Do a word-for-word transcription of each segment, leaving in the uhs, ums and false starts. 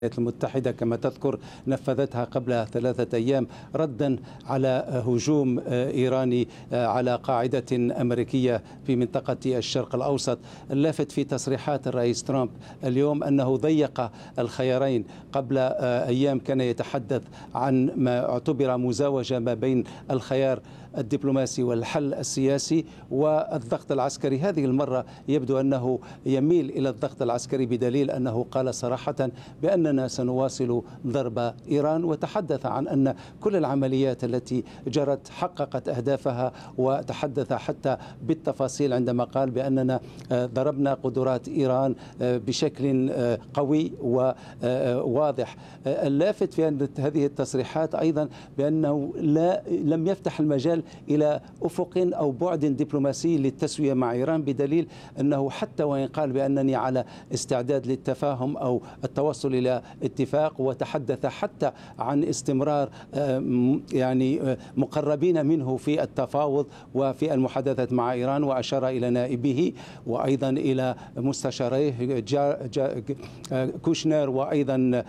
الولايات المتحدة كما تذكر نفذتها قبل ثلاثة أيام ردا على هجوم إيراني على قاعدة أمريكية في منطقة الشرق الأوسط. اللافت في تصريحات الرئيس ترامب اليوم أنه ضيق الخيارين. قبل أيام كان يتحدث عن ما اعتبر مزاوجة ما بين الخيار الدبلوماسي والحل السياسي والضغط العسكري. هذه المرة يبدو أنه يميل إلى الضغط العسكري، بدليل أنه قال صراحة بأننا سنواصل ضرب إيران، وتحدث عن أن كل العمليات التي جرت حققت أهدافها، وتحدث حتى بالتفاصيل عندما قال بأننا ضربنا قدرات إيران بشكل قوي وواضح. اللافت في هذه التصريحات أيضا بأنه لا لم يفتح المجال إلى أفق أو بعد دبلوماسي للتسوية مع إيران، بدليل أنه حتى وإن قال بأنني على استعداد للتفاهم أو التوصل إلى اتفاق، وتحدث حتى عن استمرار يعني مقربين منه في التفاوض وفي المحادثات مع إيران، وأشار إلى نائبه وأيضا إلى مستشاريه كوشنر وأيضا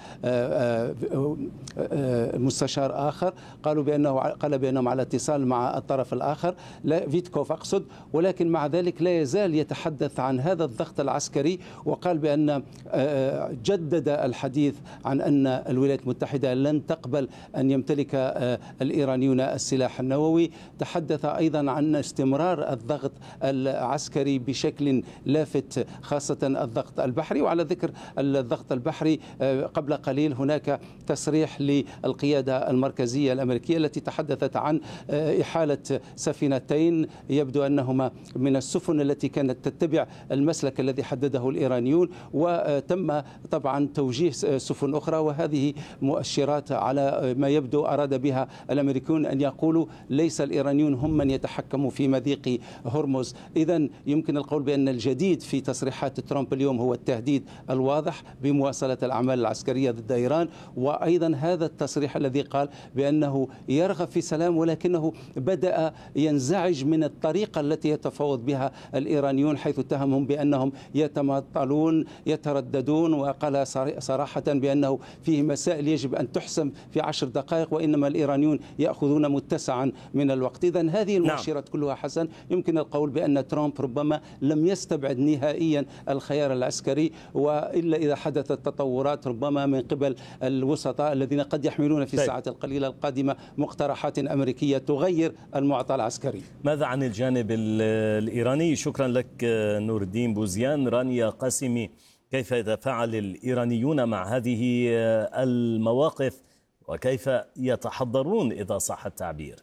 مستشار آخر. قالوا بأنه قال بأنهم على اتصال مع الطرف الآخر، لا فيتكوف أقصد، ولكن مع ذلك لا يزال يتحدث عن هذا الضغط العسكري. وقال بأن جدد الحديث عن أن الولايات المتحدة لن تقبل أن يمتلك الإيرانيون السلاح النووي. تحدث أيضا عن استمرار الضغط العسكري بشكل لافت، خاصة الضغط البحري. وعلى ذكر الضغط البحري، قبل قليل هناك تصريح للقيادة المركزية الأمريكية التي تحدثت عن إحالة سفينتين يبدو أنهما من السفن التي كانت تتبع المسلك الذي حدده الإيرانيون، وتم طبعا توجيه سفن أخرى. وهذه مؤشرات على ما يبدو أراد بها الأمريكيون أن يقولوا ليس الإيرانيون هم من يتحكموا في مضيق هرمز. إذن يمكن القول بأن الجديد في تصريحات ترامب اليوم هو التهديد الواضح بمواصلة الأعمال العسكرية ضد إيران، وأيضا هذا التصريح الذي قال بأنه يرغب في سلام، ولكنه بدأ ينزعج من الطريقة التي يتفاوض بها الإيرانيون، حيث اتهمهم بأنهم يتماطلون يترددون، وقال صراحة بأنه فيه مسائل يجب أن تحسم في عشر دقائق، وإنما الإيرانيون يأخذون متسعا من الوقت. إذن هذه المؤشرات كلها حسن. يمكن القول بأن ترامب ربما لم يستبعد نهائيا الخيار العسكري، وإلا إذا حدثت تطورات ربما من قبل الوسطاء الذين قد يحملون في الساعات القليلة القادمة مقترحات أمريكية تغير المعطى العسكري. ماذا عن الجانب الإيراني؟ شكرا لك نور الدين بوزيان. رانيا قاسمي، كيف يتفاعل الإيرانيون مع هذه المواقف وكيف يتحضرون إذا صح التعبير؟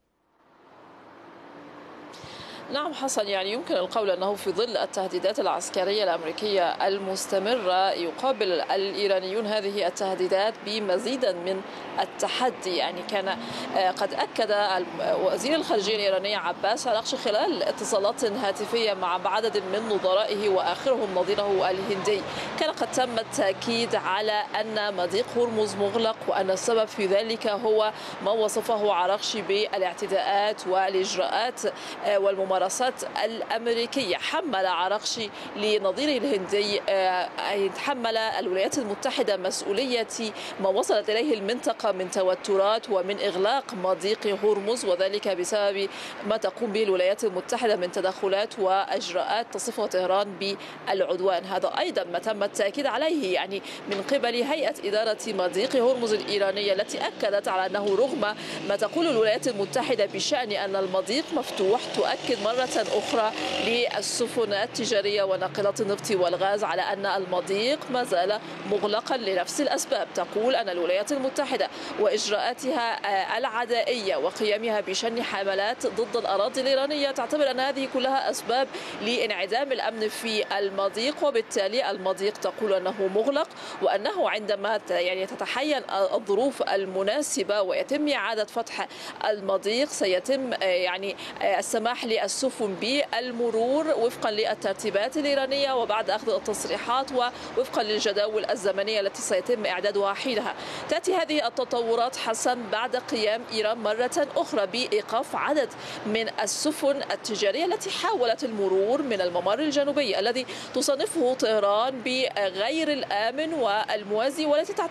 نعم حسن، يعني يمكن القول أنه في ظل التهديدات العسكرية الأمريكية المستمرة يقابل الإيرانيون هذه التهديدات بمزيد من التحدي. يعني كان قد أكد وزير الخارجية الإيراني عباس عراقشي خلال اتصالات هاتفية مع عدد من نظرائه وآخرهم نظيره الهندي، كان قد تم التأكيد على أن مضيق هرمز مغلق، وأن السبب في ذلك هو ما وصفه عراقشي بالاعتداءات والإجراءات والممارسات الأمريكية. حمل عراقشي لنظيره الهندي أن يتحمل الولايات المتحدة مسؤولية ما وصلت إليه المنطقة من توترات ومن إغلاق مضيق هرمز، وذلك بسبب ما تقوم به الولايات المتحدة من تدخلات وأجراءات تصفها طهران بالعدوان. هذا أيضا ما تم التأكيد عليه يعني من قبل هيئة إدارة مضيق هرمز الإيرانية، التي أكدت على أنه رغم ما تقول الولايات المتحدة بشأن أن المضيق مفتوح، تؤكد مرة أخرى للسفن التجارية وناقلات النفط والغاز على أن المضيق ما زال مغلقا لنفس الأسباب. تقول أن الولايات المتحدة وإجراءاتها العدائية وقيامها بشن حملات ضد الأراضي الإيرانية تعتبر أن هذه كلها أسباب لانعدام الأمن في المضيق، وبالتالي المضيق تقول أنه مغلق، وأنه عندما يعني تتحين الظروف المناسبة ويتم إعادة فتح المضيق سيتم يعني السماح للسفن بالمرور وفقا للترتيبات الإيرانية وبعد أخذ التصريحات ووفقا للجداول الزمنية التي سيتم إعدادها حينها. تأتي هذه التطورات حسن بعد قيام إيران مرة أخرى بإيقاف عدد من السفن التجارية التي حاولت المرور من الممر الجنوبي الذي تصنفه طهران بغير الآمن والموازي، والتي